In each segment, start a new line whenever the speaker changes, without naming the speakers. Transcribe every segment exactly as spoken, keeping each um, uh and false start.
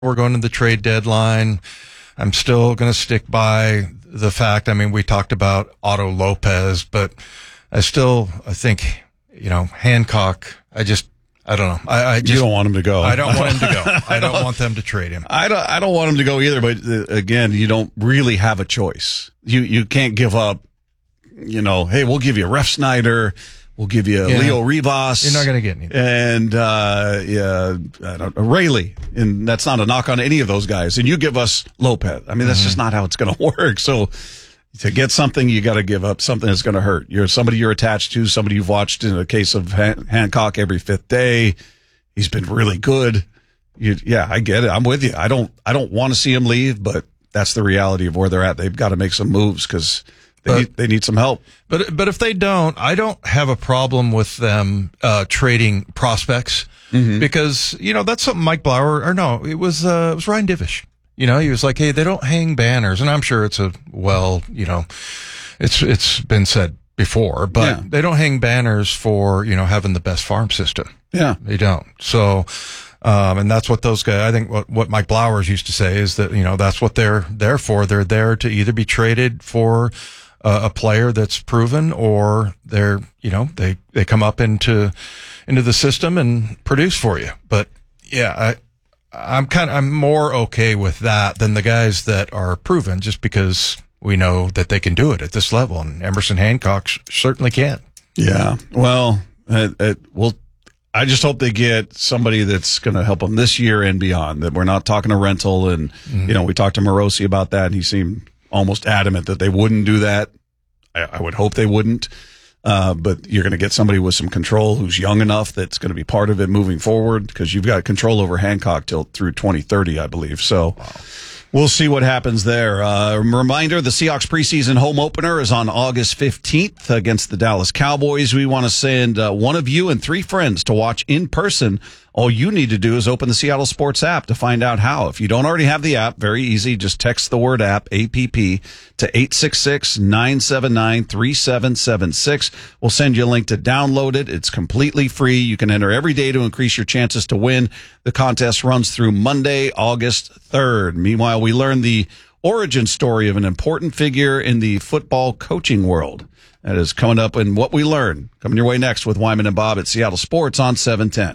We're going to the trade deadline. I'm still going to stick by the fact, I mean, we talked about Otto Lopez, but I still, I think, you know, Hancock, I just, I don't know. I, I just,
you don't want him to go.
I don't want him to go. I don't want them to trade him.
I don't, I don't want him to go either, but uh, again, you don't really have a choice. You, you can't give up, you know, hey, we'll give you Ref Snyder. We'll give you yeah. Leo Rivas.
You're not going to get anything.
And, uh, yeah, I don't know, Rayleigh. And that's not a knock on any of those guys. And you give us Lopez. I mean, that's mm-hmm. just not how it's going to work. So to get something, you got to give up something that's going to hurt. You're somebody you're attached to, somebody you've watched in the case of Han- Hancock every fifth day. He's been really good. You, yeah, I get it. I'm with you. I don't, I don't want to see him leave, but that's the reality of where they're at. They've got to make some moves because They,
but,
need, they need some help.
But but if they don't, I don't have a problem with them uh, trading prospects mm-hmm. because, you know, that's something Mike Blauer, or no, it was uh, it was Ryan Divish. You know, he was like, hey, they don't hang banners. And I'm sure it's a, well, you know, it's it's been said before, but yeah. they don't hang banners for, you know, having the best farm system.
Yeah.
They don't. So, um, and that's what those guys, I think what, what Mike Blowers used to say is that, you know, that's what they're there for. They're there to either be traded for Uh, a player that's proven, or they're, you know, they, they come up into, into the system and produce for you. But yeah, I, I'm kind of, I'm more okay with that than the guys that are proven just because we know that they can do it at this level. And Emerson Hancock sh- certainly can.
Yeah. Well, it, it, well, I just hope they get somebody that's going to help them this year and beyond, that we're not talking a rental. And, mm-hmm. you know, we talked to Morosi about that and he seemed almost adamant that they wouldn't do that. I, I would hope they wouldn't. Uh, but you're going to get somebody with some control who's young enough that's going to be part of it moving forward, because you've got control over Hancock till through twenty thirty, I believe. So wow. We'll see what happens there. Uh, reminder, the Seahawks preseason home opener is on August fifteenth against the Dallas Cowboys. We want to send uh, one of you and three friends to watch in person. All you need to do is open the Seattle Sports app to find out how. If you don't already have the app, very easy. Just text the word app, A P P, to eight six six, nine seven nine, three seven seven six. We'll send you a link to download it. It's completely free. You can enter every day to increase your chances to win. The contest runs through Monday, August third. Meanwhile, we learn the origin story of an important figure in the football coaching world. That is coming up in What We Learn. Coming your way next with Wyman and Bob at Seattle Sports on seven ten.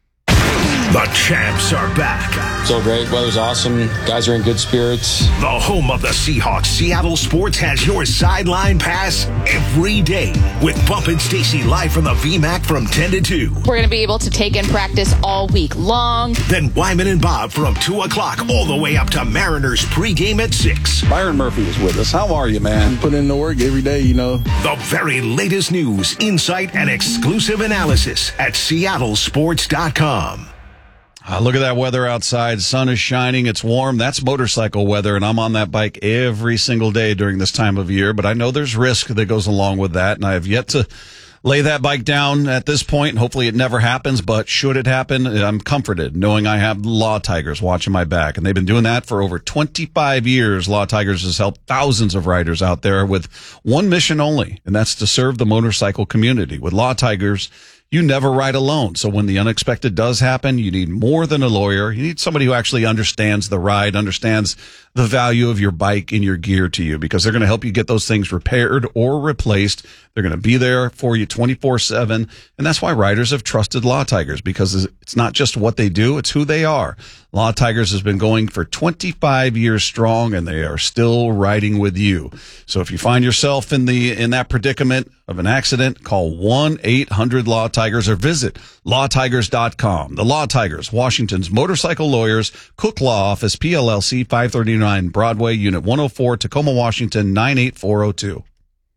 The champs are back.
So great. Weather's awesome. Guys are in good spirits.
The home of the Seahawks, Seattle Sports, has your sideline pass every day with Bump and Stacy live from the V MAC from ten to two.
We're going to be able to take in practice all week long.
Then Wyman and Bob from two o'clock all the way up to Mariners pregame at six.
Byron Murphy is with us. How are you, man?
Put in the work every day, you know.
The very latest news, insight, and exclusive analysis at seattle sports dot com.
Uh, look at that weather outside. Sun is shining. It's warm. That's motorcycle weather, and I'm on that bike every single day during this time of year. But I know there's risk that goes along with that, and I have yet to lay that bike down at this point, and hopefully it never happens. But should it happen, I'm comforted knowing I have Law Tigers watching my back, and they've been doing that for over twenty-five years. Law Tigers has helped thousands of riders out there with one mission only, and that's to serve the motorcycle community. With Law Tigers, you never ride alone. So when the unexpected does happen, you need more than a lawyer. You need somebody who actually understands the ride, understands the value of your bike and your gear to you, because they're going to help you get those things repaired or replaced. They're going to be there for you twenty-four seven. And that's why riders have trusted Law Tigers, because it's not just what they do, it's who they are. Law Tigers has been going for twenty-five years strong, and they are still riding with you. So if you find yourself in the in that predicament of an accident, call one eight hundred Law Tigers or visit law tigers dot com. The Law Tigers, Washington's motorcycle lawyers, Cook Law Office, P L L C, five thirty-nine Broadway, Unit one oh four, Tacoma, Washington, nine eight four oh two.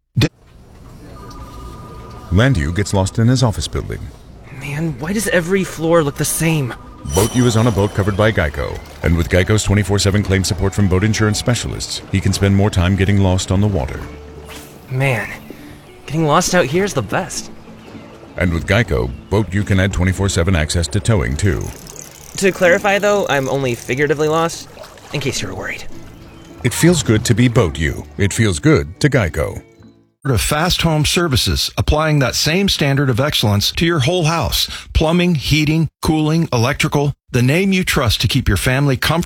Landu gets lost in his office building.
Man, why does every floor look the same?
Boat U is on a boat covered by Geico. And with Geico's twenty-four seven claim support from boat insurance specialists, he can spend more time getting lost on the water.
Man, getting lost out here is the best.
And with Geico, Boat U can add twenty-four seven access to towing, too.
To clarify, though, I'm only figuratively lost, in case you were worried.
It feels good to be Boat U. It feels good to Geico.
of Fast Home Services, applying that same standard of excellence to your whole house. Plumbing, heating, cooling, electrical. The name you trust to keep your family comfortable